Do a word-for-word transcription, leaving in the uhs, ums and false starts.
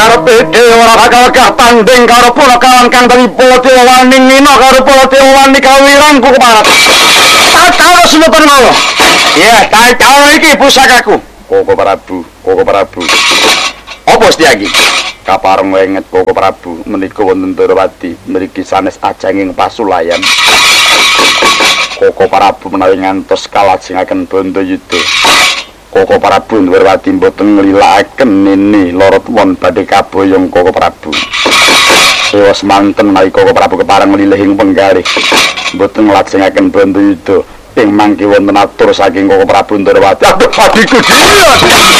karepe dhewe ora bakal gak tanding karo punakawan kang Tripodi Waning Nina karo Tripodi Wani kawirang ku keparat. Tak tahu sinten ngono. Iya, tak tahu iki pusakaku. Koko Prabu, Koko Prabu. Apa Setyaki? Kapareng wenget Koko Prabu menika wonten Durawati mriki sanes ajenging pasulayan. Koko Prabu menawi ngantos kalajengaken Bandayuda. Koko Prabu Durawati mboten nglilakaken nini lara tuwon badhe kaboyong Koko Prabu. Dewa semanten menawi Koko Prabu kepareng nglilihing penggalih mboten nglajengaken Bandayuda ing mangke wonten atur saking Koko Prabu Durawati. Aduh adikku dia.